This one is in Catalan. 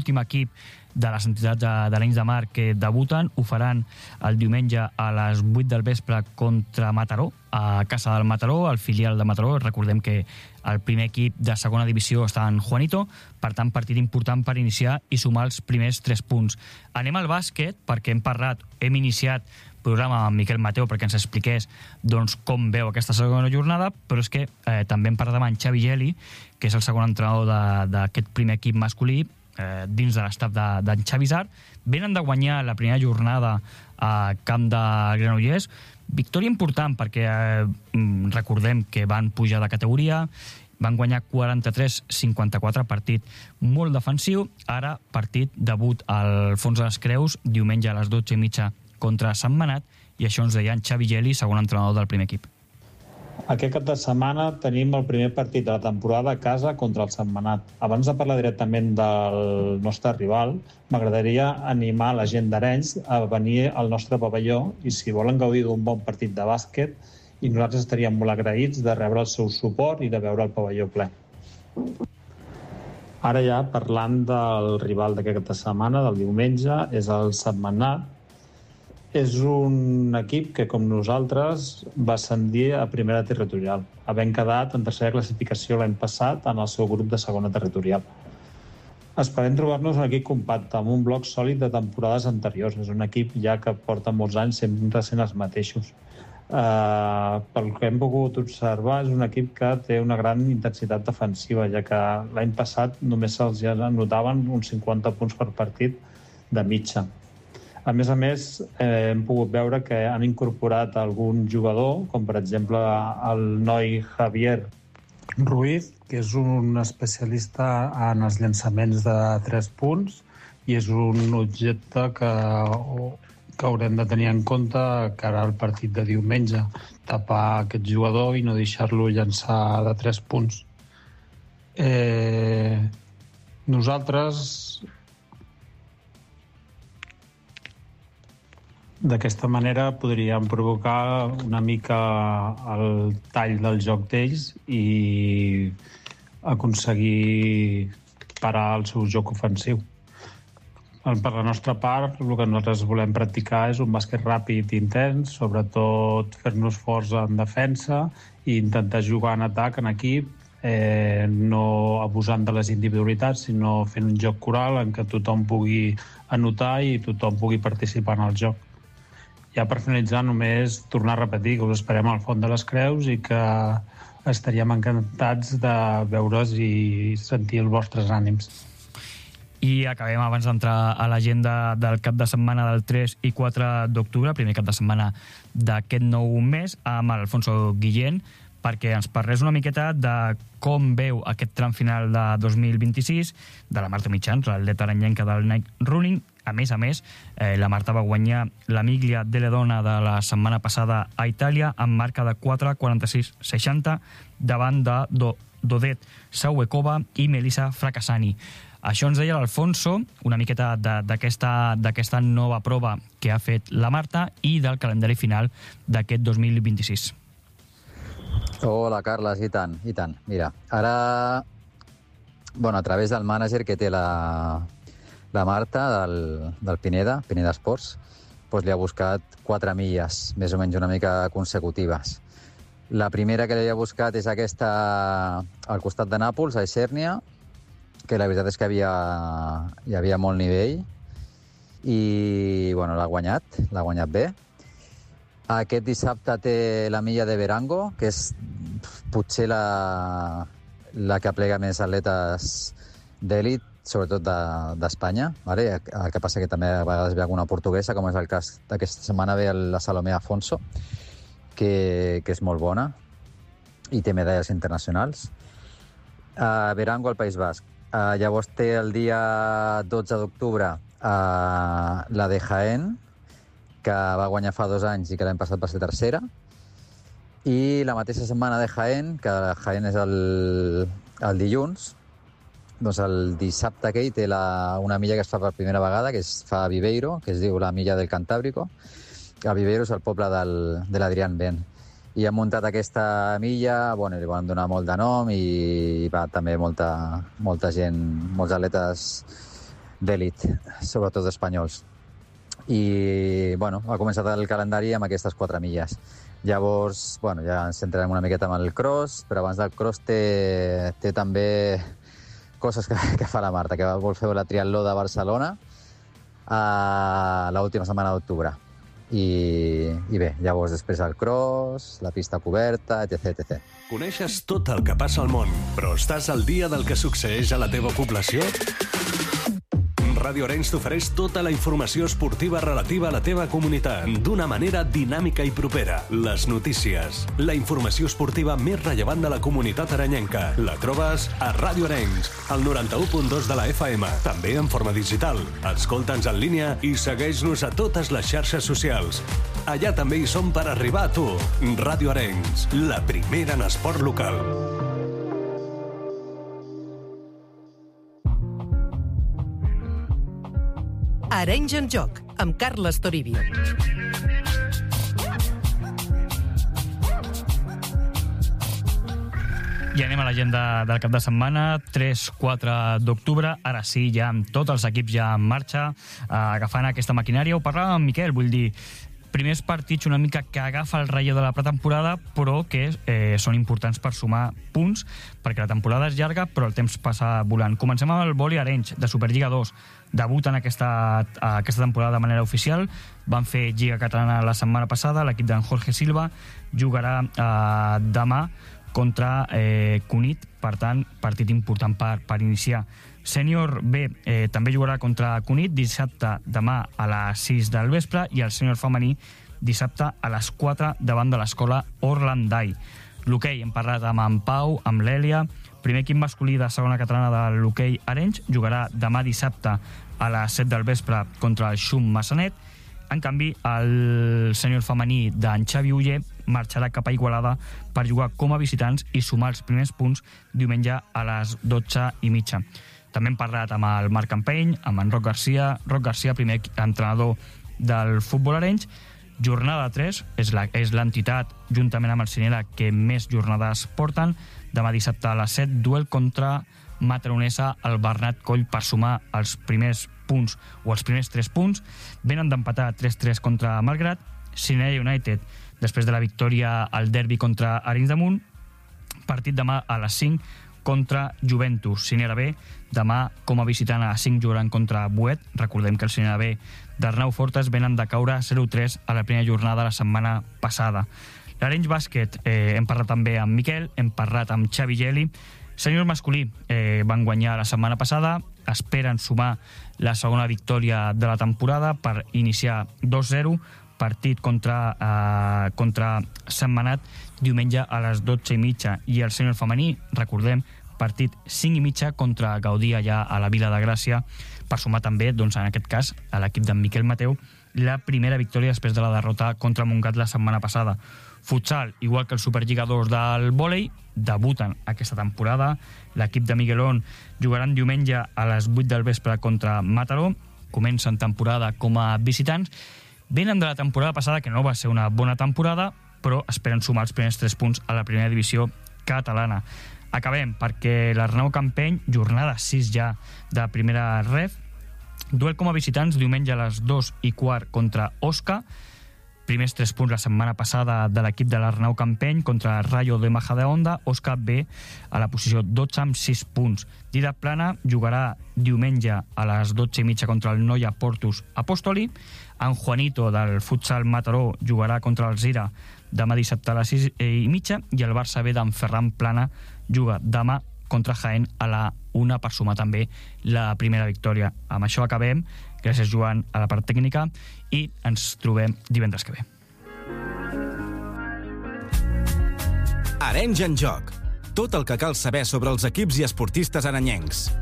l'últim equip de les entitats d'Arenys de Mar que debuten. Ho faran el diumenge a les 8 del vespre contra Mataró, a casa del Mataró, el filial de Mataró. Recordem que el primer equip de segona divisió està en Juanito, per tant, partit important per iniciar i sumar els primers 3 punts. Anem al bàsquet, perquè hem iniciat programa amb Miquel Mateu perquè ens expliqués doncs, com veu aquesta segona jornada, però és que també hem parlat amb en Xavi Geli, que és el segon entrenador d'aquest primer equip masculí, dins de l'estaf d'en Xavi Sar. Venen de guanyar la primera jornada a camp de Granollers. Victòria important perquè recordem que van pujar de categoria, van guanyar 43-54, partit molt defensiu. Ara partit debut al Fons de les Creus, diumenge a les 12:30 contra Sant Manat, i això ens deia en Xavi Geli, segon entrenador del primer equip. Aquest cap de setmana tenim el primer partit de la temporada a casa contra el Sentmenat. Abans de parlar directament del nostre rival, m'agradaria animar la gent d'Arenys a venir al nostre pavelló i si volen gaudir d'un bon partit de bàsquet, i nosaltres estaríem molt agraïts de rebre el seu suport i de veure el pavelló ple. Ara ja, parlant del rival d'aquest cap de setmana, del diumenge, és el Sentmenat. És un equip que, com nosaltres, va ascendir a primera territorial, havent quedat en tercera classificació l'any passat en el seu grup de segona territorial. Esperem trobar-nos un equip compacte, amb un bloc sòlid de temporades anteriors. És un equip ja que porta molts anys sempre sent els mateixos. Pel que hem pogut observar, és un equip que té una gran intensitat defensiva, ja que l'any passat només se'ls anotaven uns 50 punts per partit de mitja. A més, hem pogut veure que han incorporat algun jugador, com per exemple el noi Javier Ruiz, que és un especialista en els llançaments de 3 punts i és un objecte que haurem de tenir en compte cara al partit de diumenge, tapar aquest jugador i no deixar-lo llançar de 3 punts. Nosaltres d'aquesta manera podríem provocar una mica el tall del joc d'ells i aconseguir parar el seu joc ofensiu. Per la nostra part, el que nosaltres volem practicar és un bàsquet ràpid i intens, sobretot fer-nos forts en defensa i intentar jugar en atac, en equip, no abusant de les individualitats, sinó fent un joc coral en què tothom pugui anotar i tothom pugui participar en el joc. Ja per finalitzar, només tornar a repetir que us esperem al Font de les Creus i que estaríem encantats de veure's i sentir els vostres ànims. I acabem abans d'entrar a l'agenda del cap de setmana del 3 i 4 d'octubre, primer cap de setmana d'aquest nou mes, amb Alfonso Guillén, perquè ens parlés una miqueta de com veu aquest tram final de 2026 de la Marta Mitjans, l'atleta aranyenca del Nike Running. A més, la Marta va guanyar la Miglia delle Donne de la setmana passada a Itàlia amb marca de 4:46:60 davant de Dodet Sauekova i Melissa Fracassani. Això ens deia l'Alfonso, una miqueta d'aquesta nova prova que ha fet la Marta i del calendari final d'aquest 2026. Hola, Carles, i tant. Mira, ara, a través del mànager que té la Marta del Pineda Sports, doncs li ha buscat 4 milles, més o menys una mica consecutives. La primera que li havia buscat és aquesta al costat de Nàpols, a Eixèrnia, que la veritat és que hi havia molt nivell i l'ha guanyat bé. Aquest dissabte té la milla de Verango, que és potser la que aplega més atletes d'èlit, sobretot d'Espanya. Vale? El que passa que també a vegades ve alguna portuguesa, com és el cas d'aquesta setmana ve la Salomé Afonso, que és molt bona i té medalles internacionals. Verango, al País Basc. Llavors té el dia 12 d'octubre la de Jaén, que va guanyar fa 2 anys i que l'any passat va ser tercera. I la mateixa setmana de Jaén, que Jaén és el dilluns, doncs el dissabte aquell té una milla que es fa per primera vegada, que es fa a Viveiro, que es diu la milla del Cantábrico. A Viveiro és el poble de l'Adrián Ben. I han muntat aquesta milla, li van donar molt de nom i va també molta gent, molts atletes d'elit, sobretot espanyols. I, bueno, ha començat el calendari amb aquestes 4 milles. Llavors, bueno, ja ens centrarem una miqueta amb el cross, però abans del cross té també coses que fa la Marta, que vol fer la triatló de Barcelona a l'última setmana d'octubre. I bé, llavors després el cross, la pista coberta, etc. Coneixes tot el que passa al món, però estàs al dia del que succeeix a la teva població? Ràdio Arenys t'ofereix tota la informació esportiva relativa a la teva comunitat d'una manera dinàmica i propera. Les notícies, la informació esportiva més rellevant de la comunitat arenyenca. La trobes a Ràdio Arenys, al 91.2 de la FM, també en forma digital. Escolta'ns en línia i segueix-nos a totes les xarxes socials. Allà també hi som per arribar a tu. Ràdio Arenys, la primera en esport local. Arenys en joc, amb Carles Toribio. I anem a l'agenda del cap de setmana, 3-4 d'octubre. Ara sí, ja amb tots els equips ja en marxa, agafant aquesta maquinària. Ho parlàvem amb Miquel, vull dir, primers partits una mica que agafa el relleu de la pretemporada, però que són importants per sumar punts, perquè la temporada és llarga, però el temps passa volant. Comencem amb el vòlei Arenys, de Superliga 2. Debuten aquesta temporada de manera oficial. Van fer Lliga Catalana la setmana passada. L'equip d'en Jorge Silva jugarà demà contra Cunit. Per tant, partit important per iniciar. Sènior B també jugarà contra Cunit dissabte demà a les 6 del vespre i el sènior femení dissabte a les 4 davant de l'escola Orlandai. L'hoquei, hem parlat amb en Pau, amb l'Èlia. Primer equip masculí de segona catalana de l'hoquei Arenys jugarà demà dissabte a les 7 del vespre contra el Xum Massanet. En canvi, el sènior femení d'en Xavi Uller marxarà cap a Igualada per jugar com a visitants i sumar els primers punts diumenge a les 12:30. També hem parlat amb el Marc Campeny, amb en Roc Garcia. Roc Garcia, primer entrenador del futbol Arenys. Jornada 3 és l'entitat, juntament amb el Cinera, que més jornades porten. Demà dissabte a les 7, duel contra Mataronesa al Bernat Coll per sumar els primers punts o els primers 3 punts. Venen d'empatar 3-3 contra Malgrat. Cinera United, després de la victòria al derbi contra Arenys de Munt. Partit demà a les 5 contra Juventus. Cinera B, demà com a visitant a les 5 jugaran contra Buet. Recordem que el Cinera B d'Arnau Fortes venen de caure 0-3 a la primera jornada la setmana passada. L'Arenys Bàsquet, hem parlat també amb Miquel, hem parlat amb Xavi Geli. Sènior masculí, van guanyar la setmana passada, esperen sumar la segona victòria de la temporada per iniciar 2-0, partit contra Sentmenat diumenge a les 12:30. I el sènior femení, recordem, partit 5:30 contra Gaudí allà a la Vila de Gràcia, per sumar també, doncs, en aquest cas, a l'equip d'en Miquel Mateu, la primera victòria després de la derrota contra Montgat la setmana passada. Futsal, igual que el Superliga 2 del vòlei, debuten aquesta temporada. L'equip de Miguelón jugaran diumenge a les 8 del vespre contra Mataró. Comencen temporada com a visitants. Venen de la temporada passada, que no va ser una bona temporada, però esperen sumar els primers 3 punts a la primera divisió catalana. Acabem, perquè l'Arnau Campeny, jornada 6 ja de primera ref, duel com a visitants diumenge a les 2:15 contra Osca. Primers 3 punts la setmana passada de l'equip de l'Arnau Campeny contra Rayo de Majadahonda. Osca B a la posició 12 amb 6 punts. Didac Plana jugarà diumenge a les 12:30 contra el Noia Portus Apostoli. En Juanito del futsal Mataró jugarà contra el Zira demà dissabte a les 6:30 i el Barça B d'en Ferran Plana juga demà contra Jaén a la 1 per sumar també la primera victòria. Amb això acabem. Gràcies, Joan, a la part tècnica, i ens trobem divendres que ve. Arenys en joc. Tot el que cal saber sobre els equips i esportistes arenyencs.